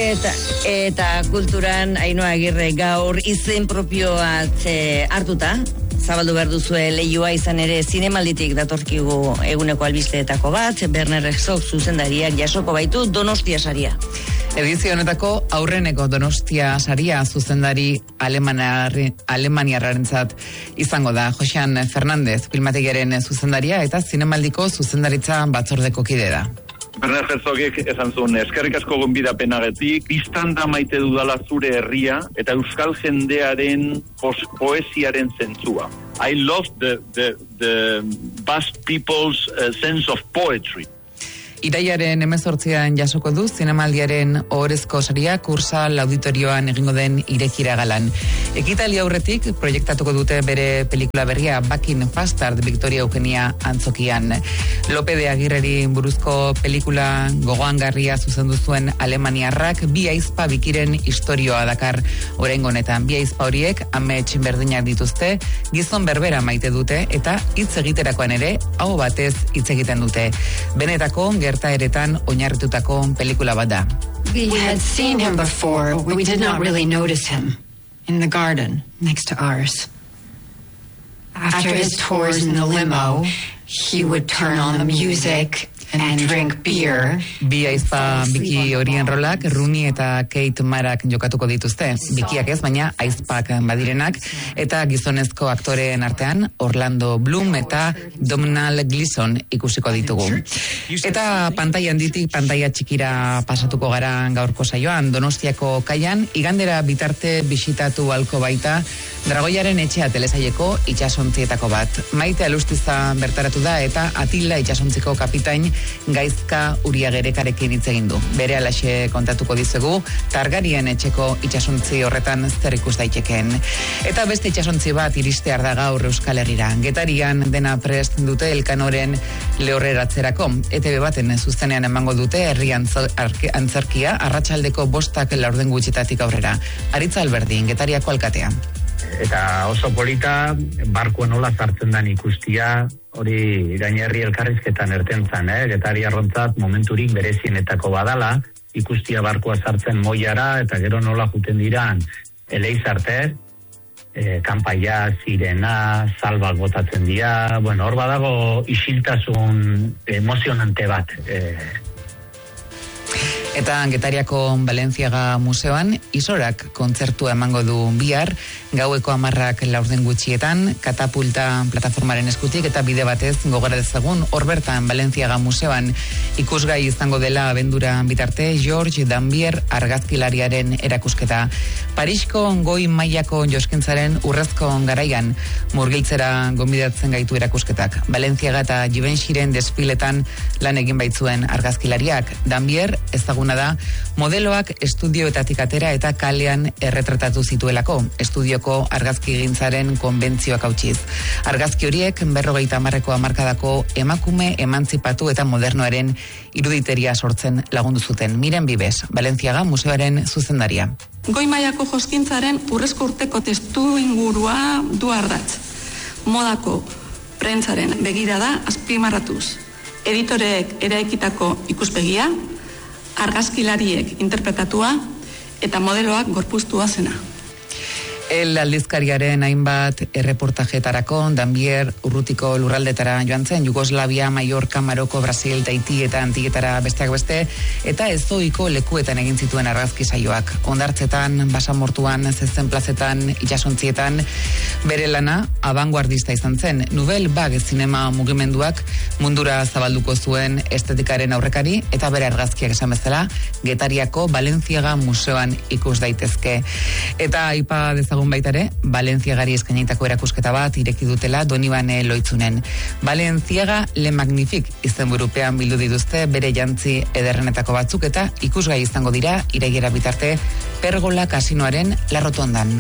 Eta kulturan Ainhoa Agirre gaur izen propioa hartuta zabaldu behar duzue leioa, izan ere zinemalditik datorkigu eguneko albisteetako bat. Werner Herzog zuzendariak jasoko baitu Donostia saria. Edizio honetako aurreneko Donostia saria zuzendari alemaniarrarentzat izango da. Josean Fernandez filmategiaren zuzendaria eta zinemaldiko zuzendaritza batzordeko kide da. Werner Herzogek esan zuen, eskerrik asko gonbidapenagatik, biztan da maite dudala zure herria eta euskal jendearen poesiaren zentzua. I love the Basque people's sense of poetry. Iraiaren 18an jasoko du zinemaldiaren ohorezko saria Kursal auditorioan egingo den irekira galan. Ekitali aurretik proiektatuko dute bere pelikula berria Back in Bastard Victoria Eugenia antzokian. Lope de Agirreri buruzko pelikula gogoangarria zuzendu zuen alemaniarrak bi aizpa bikiren istorioa dakar oraingo honetan. Bi aizpa horiek amets berdinak dituzte, gizon berbera maite dute eta hitz egiterakoan ere aho batez hitz egiten dute. Benetako gertaeretan oinarritutako pelikula bat da. We had seen him before, but we did not really notice him. In the garden, next to ours. After his tours in the limo, he would turn on the music and drink beer. Bi aizpa biki horien rolak Rooney eta Kate Marak jokatuko dituzte. Bikiak ez, baina aizpak badirenak, eta gizonezko aktoreen artean Orlando Bloom eta Domhnall Gleeson ikusiko ditugu. Eta pantaila handitik pantaila txikira pasatuko gara gaurko saioan. Donostiako kaian igandera bitarte bisitatu halko baita Dragoiaren etxea telesaileko itsasontzietako bat. Maite Alustiza bertaratu da eta Atila itsasontziko kapitain Gaizka Uriagerekarekin hitz egin du. Bere alaxe kontatuko dizugu Targarien etxeko itsasontzi horretan zer ikus daitekeen. Eta beste itsasontzi bat iristear da gaur Euskal Herrira. Getarian dena prest dute Elkanoren lehorreratzerako. ETB baten zuzenean emango dute herri antzerkia arratsaldeko 5:00 aurrera. Aritza Alberdin, Getariako alkatea. Eta oso polita, barkua nola sartzen dan ikustia, hori gainerri elkarrizketan ertentzan, Getari arrontzat momenturik berezienetako badala, ikustia barkua sartzen moiara, eta gero nola juten diran Eleizarte, kanpaia, sirena, salbak botatzen dira, hor badago isiltasun emozionante bat. Eta Getariako Balenciaga Museoan Isorak kontzertua emango du bihar, gaueko 10:00 gutxietan, katapulta plataformaren eskutik eta bide batez gogora dezagun hor bertan Balenciaga Museoan ikusgai izango dela abendura bitarte George Dambier argazkilariaren erakusketa. Parisko goi mailako joskintzaren urrezko garaian murgiltzera gonbidatzen gaitu erakusketak. Balenciaga eta Givenchyen desfiletan lan egin baitzuen argazkilariak. Dambier ezaguna da modeloak estudioetatik atera eta kalean erretratatu zituelako, estudioko argazkigintzaren konbentzioak hautsiz. Argazki horiek 50 hamarkadako emakume emantzipatu eta modernoaren iruditeria sortzen lagundu zuten. Miren Bibes, Balenciaga Museoaren zuzendaria. Goi mailako joskintzaren urrezko urteko testu ingurua du ardatz. Modako prentsaren begirada azpimarratuz. Editoreek eraikitako ikuspegia, argazkilariek interpretatua eta modeloak gorpuztua zena. El aldizkariaren hainbat erreportajetarako Dambier urrutiko lurraldetara joan zen, Jugoslavia, Mallorca, Maroko, Brasil, Tahiti eta Antilletara besteak beste, eta ezoiko lekuetan egin zituen argazki saioak. Hondartzetan, basamortuan, zezen plazetan, itsasontzietan, bere lana abanguardista izan zen. Nouvelle Vague zinema mugimenduak mundura zabalduko zuen estetikaren aurrekari, eta bere argazkiak esan bezala, Getariako Balenciaga Museoan ikus daitezke. Eta aipa dezagun baita ere, Balenciagari eskainitako erakusketa bat ireki dutela Donibane Loitzunen. Balenciaga Le Magnifique izenburupean bildu dituzte bere jantzi ederrenetako batzuk eta ikusgai izango dira irailera bitarte Pergola kasinoaren La Rotondan.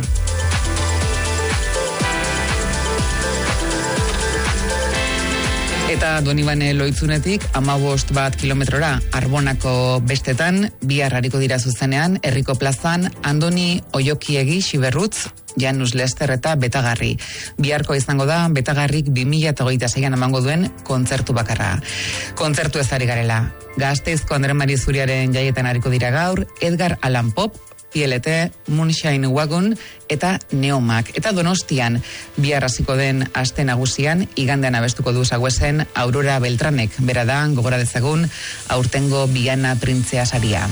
Eta Donibane Loitzunetik 15 kilometrora Arbonako bestetan, bihar hariko dira zuzenean, herriko plazan, Andoni Oiokiegi Xiberrutz, Janus Lester eta Betagarri. Biharko izango da, Betagarrik 2026an emango duen kontzertu bakarra. Kontzertu ez ari garela. Gasteizko Andre Mari Zuriaren jaietan hariko dira gaur, Edgar Allan Poe, PLT, Moonshine Wagon eta Neomak. Eta Donostian, bihar hasiko den aste nagusian, igandean abestuko du Saguesen Aurora Beltranek. Bera da, gogora dezagun, aurtengo Biana Printzea saria.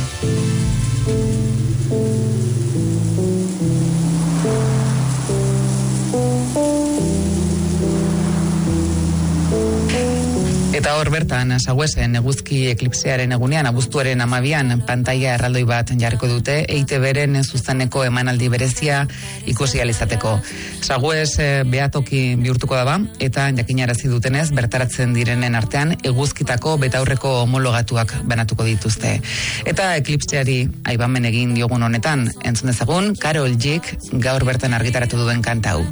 Eta hor bertan, Saguesen eguzki eklipsearen egunean, abuztuaren 12an, pantaila erraldoi bat jarriko dute, EITB-ren zuzeneko emanaldi berezia ikusi alizateko. Sagues behatoki bihurtuko daba, eta jakinarazi dutenez, bertaratzen direnen artean, eguzkitako betaurreko homologatuak banatuko dituzte. Eta eklipseari aibamen egin diogun honetan, entzun dezagun, Karol G gaur bertan argitaratu duen kanta hau.